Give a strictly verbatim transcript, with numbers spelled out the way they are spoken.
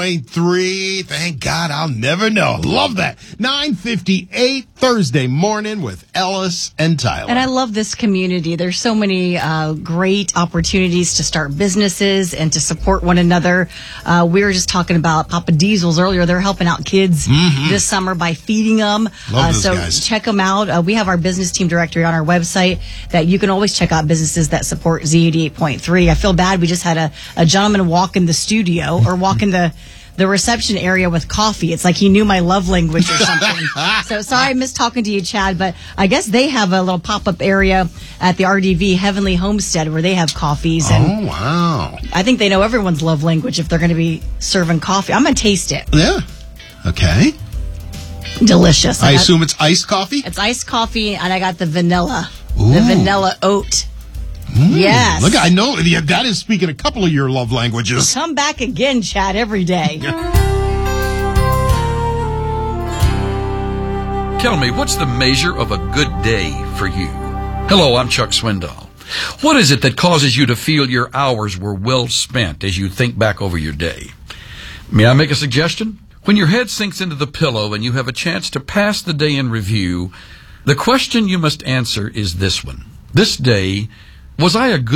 Three, thank God, I'll never know. Love that. nine fifty-eight Thursday morning with Ellis and Tyler. And I love this community. There's so many uh, great opportunities to start businesses and to support one another. Uh, we were just talking about Papa Diesel's earlier. They're helping out kids mm-hmm. this summer by feeding them. Love uh, those so guys. Check them out. Uh, we have our business team directory on our website that you can always check out businesses that support Z eighty-eight point three. I feel bad. We just had a, a gentleman walk in the studio or walk in the the reception area with coffee. It's like he knew my love language or something. So sorry I missed talking to you, Chad, but I guess they have a little pop-up area at the R D V Heavenly Homestead where they have coffees. And oh, wow. I think they know everyone's love language if they're going to be serving coffee. I'm going to taste it. Yeah. Okay. Delicious. I, I got, assume it's iced coffee? It's iced coffee, and I got the vanilla. Ooh. The vanilla oat. Mm, yes. Look, I know yeah, that is speaking a couple of your love languages. Come back again, Chad, every day. Tell me, what's the measure of a good day for you? Hello, I'm Chuck Swindoll. What is it that causes you to feel your hours were well spent as you think back over your day? May I make a suggestion? When your head sinks into the pillow and you have a chance to pass the day in review, the question you must answer is this one. This day, was I a good